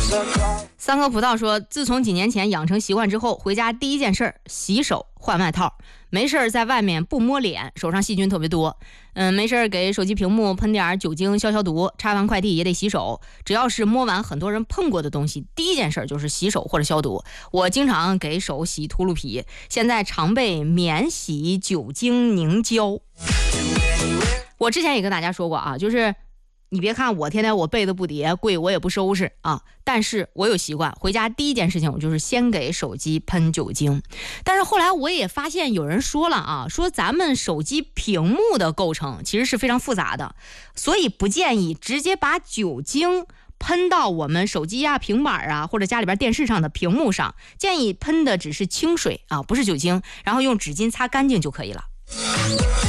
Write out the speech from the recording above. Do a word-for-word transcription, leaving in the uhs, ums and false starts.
三颗葡萄说，自从几年前养成习惯之后，回家第一件事洗手换外套，没事在外面不摸脸，手上细菌特别多。嗯，没事给手机屏幕喷点酒精消消毒，拆完快递也得洗手。只要是摸完很多人碰过的东西，第一件事就是洗手或者消毒。我经常给手洗秃噜皮，现在常备免洗酒精凝胶。我之前也跟大家说过啊，就是你别看我天天我被子不叠，柜我也不收拾啊，但是我有习惯，回家第一件事情我就是先给手机喷酒精。但是后来我也发现有人说了啊，说咱们手机屏幕的构成其实是非常复杂的，所以不建议直接把酒精喷到我们手机啊、平板啊或者家里边电视上的屏幕上，建议喷的只是清水啊，不是酒精，然后用纸巾擦干净就可以了。